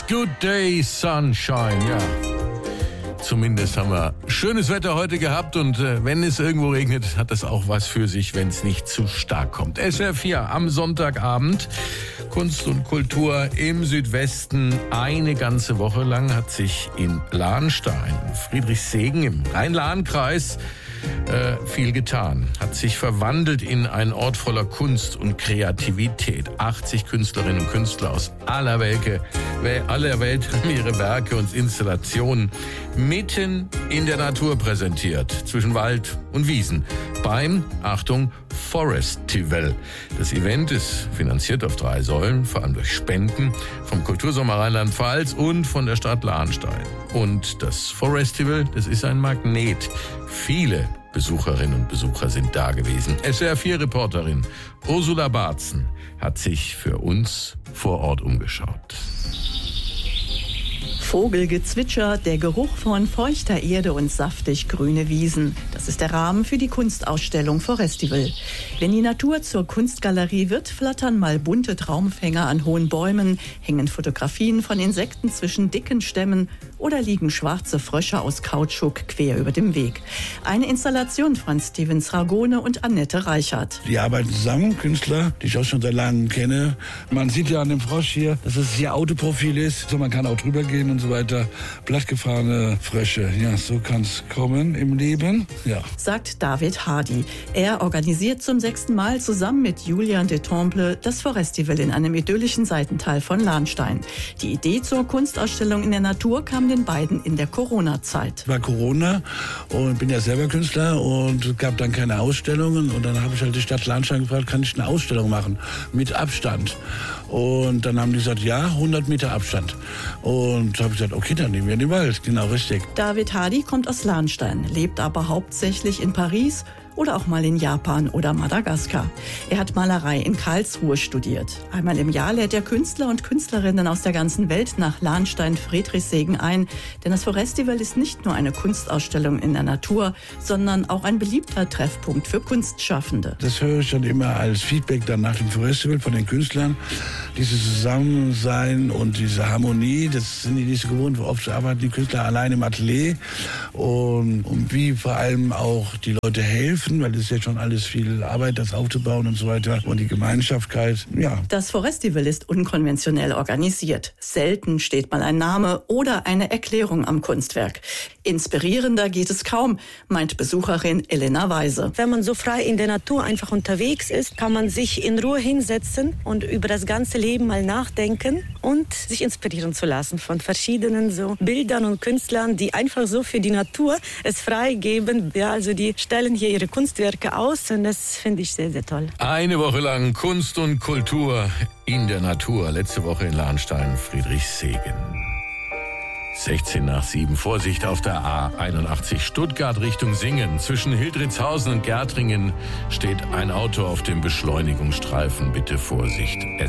Good Day Sunshine, ja. Zumindest haben wir schönes Wetter heute gehabt und wenn es irgendwo regnet, hat das auch was für sich, wenn es nicht zu stark kommt. SWR 4 am Sonntagabend. Kunst und Kultur im Südwesten. Eine ganze Woche lang hat sich in Lahnstein, Friedrichshagen im Rhein-Lahn-Kreis viel getan. Hat sich verwandelt in einen Ort voller Kunst und Kreativität. 80 Künstlerinnen und Künstler aus aller Welt haben ihre Werke und Installationen mitten in der Natur präsentiert, zwischen Wald und Wiesen, beim, Achtung, Forestival. Das Event ist finanziert auf 3 Säulen, vor allem durch Spenden vom Kultursommer Rheinland-Pfalz und von der Stadt Lahnstein. Und das Forestival, das ist ein Magnet. Viele Besucherinnen und Besucher sind da gewesen. SWR 4-Reporterin Ursula Barzen hat sich für uns vor Ort umgeschaut. Vogelgezwitscher, der Geruch von feuchter Erde und saftig grüne Wiesen. Das ist der Rahmen für die Kunstausstellung Forestival. Wenn die Natur zur Kunstgalerie wird, flattern mal bunte Traumfänger an hohen Bäumen, hängen Fotografien von Insekten zwischen dicken Stämmen oder liegen schwarze Frösche aus Kautschuk quer über dem Weg. Eine Installation von Steven Zragone und Annette Reichert. Die arbeiten zusammen, Künstler, die ich auch schon seit langem kenne. Man sieht ja an dem Frosch hier, dass es hier Autoprofil ist. So, man kann auch drüber gehen und so weiter. Plattgefahrene Frösche, ja, so kann es kommen im Leben, ja. Sagt David Hardy. Er organisiert zum 6. Mal zusammen mit Julian de Temple das Forestival in einem idyllischen Seitental von Lahnstein. Die Idee zur Kunstausstellung in der Natur kam den beiden in der Corona-Zeit. War Corona und bin ja selber Künstler und es gab dann keine Ausstellungen und dann habe ich halt die Stadt Lahnstein gefragt, kann ich eine Ausstellung machen mit Abstand? Und dann haben die gesagt, ja, 100 Meter Abstand. Und habe ich gesagt, okay, dann nehmen wir den Wald. Genau, richtig. David Hardy kommt aus Lahnstein, lebt aber hauptsächlich in Paris oder auch mal in Japan oder Madagaskar. Er hat Malerei in Karlsruhe studiert. Einmal im Jahr lädt er Künstler und Künstlerinnen aus der ganzen Welt nach Lahnstein-Friedrichshagen ein. Denn das Forestival ist nicht nur eine Kunstausstellung in der Natur, sondern auch ein beliebter Treffpunkt für Kunstschaffende. Das höre ich dann immer als Feedback dann nach dem Festival von den Künstlern. Dieses Zusammensein und diese Harmonie, das sind die nicht so gewohnt. Oft arbeiten die Künstler allein im Atelier und wie vor allem auch die Leute helfen, weil es ist ja schon alles viel Arbeit, das aufzubauen und so weiter. Und die Gemeinschaftlichkeit, ja. Das Forestival ist unkonventionell organisiert. Selten steht mal ein Name oder eine Erklärung am Kunstwerk. Inspirierender geht es kaum, meint Besucherin Elena Weise. Wenn man so frei in der Natur einfach unterwegs ist, kann man sich in Ruhe hinsetzen und über das ganze Leben mal nachdenken und sich inspirieren zu lassen von verschiedenen so Bildern und Künstlern, die einfach so für die Natur es freigeben. Ja, also die stellen hier ihre Kunstwerke aus und das finde ich sehr, sehr toll. Eine Woche lang Kunst und Kultur in der Natur. Letzte Woche in Lahnstein, Friedrichshagen. 6:16. Vorsicht auf der A81 Stuttgart Richtung Singen. Zwischen Hildritzhausen und Gärtringen steht ein Auto auf dem Beschleunigungsstreifen. Bitte Vorsicht.